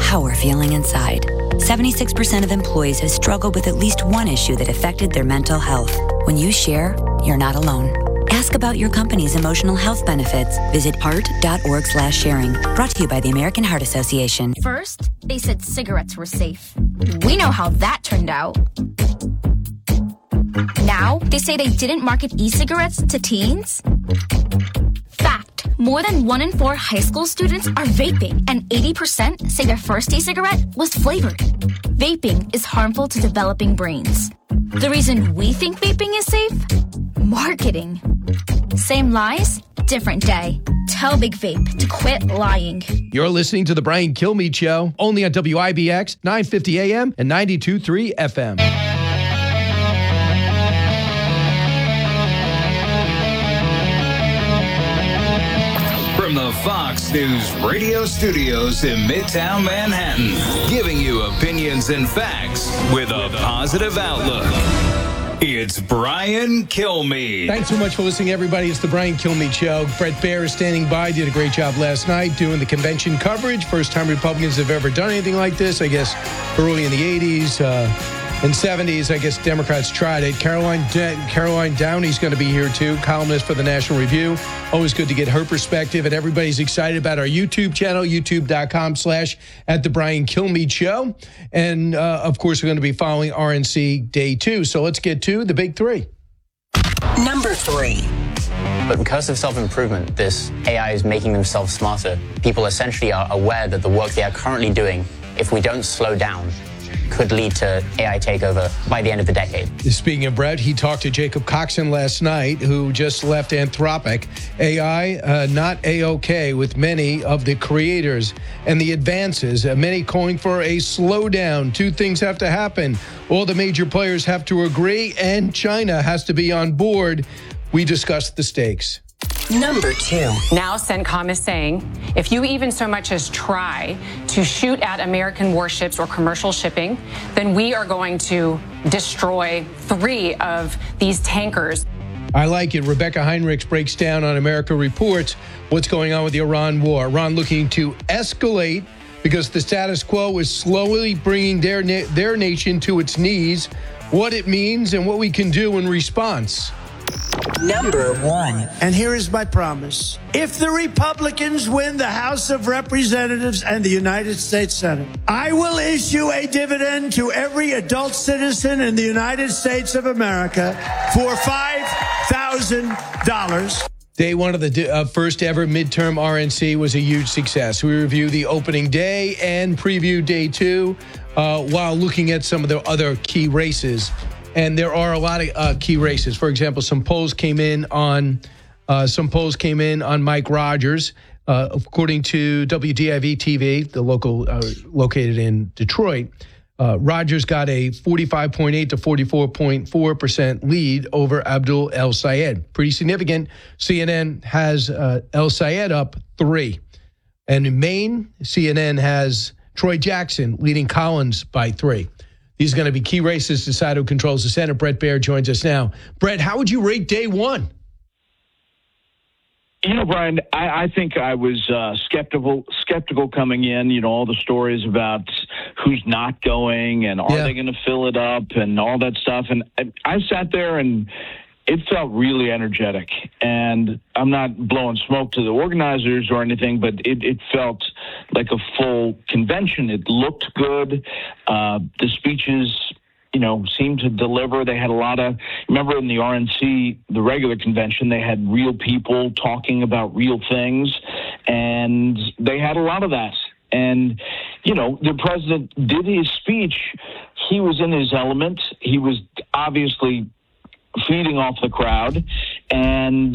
how we're feeling inside. 76% of employees have struggled with at least one issue that affected their mental health. When you share, you're not alone. Ask about your company's emotional health benefits. Visit heart.org/sharing. Brought to you by the American Heart Association. First, they said cigarettes were safe. We know how that turned out. Now, they say they didn't market e-cigarettes to teens. Fact, more than 1 in 4 high school students are vaping, and 80% say their first e-cigarette was flavored. Vaping is harmful to developing brains. The reason we think vaping is safe? Marketing. Same lies, different day. Tell Big Vape to quit lying. You're listening to The Brian Kilmeade Show, only on WIBX, 950 AM and 92.3 FM. From the Fox News radio studios in Midtown Manhattan, giving you opinions and facts with a positive outlook. It's Brian Kilmeade. Thanks so much for listening, everybody. It's the Brian Kilmeade Show. Brett Baer is standing by. Did a great job last night doing the convention coverage. First time Republicans have ever done anything like this. I guess early in the 80s and 70s, I guess Democrats tried it. Caroline Downey's going to be here, too, columnist for the National Review. Always good to get her perspective. And everybody's excited about our YouTube channel, youtube.com/@the-Brian-Kilmeade-Show. And, of course, we're going to be following RNC Day 2. So let's get to the big three. Number 3. But because of self-improvement, this AI is making themselves smarter. People essentially are aware that the work they are currently doing, if we don't slow down, could lead to AI takeover by the end of the decade. Speaking of Brett, he talked to Jacob Coxon last night, who just left Anthropic. AI not A-OK with many of the creators and the advances. Many calling for a slowdown. 2 things have to happen. All the major players have to agree, and China has to be on board. We discussed the stakes. Number 2. Now CENTCOM is saying if you even so much as try to shoot at American warships or commercial shipping, then we are going to destroy 3 of these tankers. I like it. Rebecca Heinrichs breaks down on America Reports what's going on with the Iran war. Iran looking to escalate because the status quo is slowly bringing their nation to its knees, what it means and what we can do in response. Number 1. And here is my promise. If the Republicans win the House of Representatives and the United States Senate, I will issue a dividend to every adult citizen in the United States of America for $5,000. Day 1 of the first ever midterm RNC was a huge success. We review the opening day and preview Day 2 while looking at some of the other key races. And there are a lot of key races. For example, some polls came in on Mike Rogers. According to WDIV-TV, the local located in Detroit, Rogers got a 45.8 to 44.4% lead over Abdul El Sayed. Pretty significant. CNN has El Sayed up 3. And in Maine, CNN has Troy Jackson leading Collins by 3. These are going to be key races to decide who controls the Senate. Brett Baer joins us now. Brett, how would you rate Day 1? You know, Brian, I think I was skeptical coming in. All the stories about who's not going and are they going to fill it up and all that stuff. And I sat there and it felt really energetic. And I'm not blowing smoke to the organizers or anything, but it felt like a full convention. It looked good. The speeches, seemed to deliver. They had a lot of, remember in the RNC, the regular convention, they had real people talking about real things, and they had a lot of that. And, the president did his speech. He was in his element. He was obviously feeding off the crowd. And,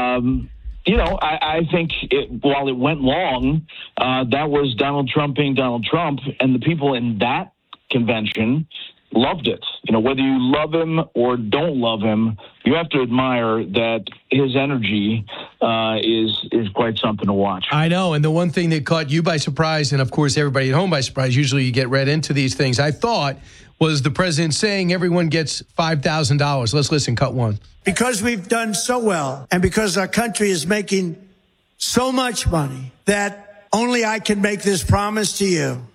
I think while it went long, that was Donald Trump being Donald Trump, and the people in that convention loved it. Whether you love him or don't love him, you have to admire that his energy is quite something to watch. I know, and the one thing that caught you by surprise, and of course everybody at home by surprise, usually you get read into these things, I thought, was the president saying everyone gets $5,000. Let's listen, cut 1. Because we've done so well, and because our country is making so much money, that only I can make this promise to you.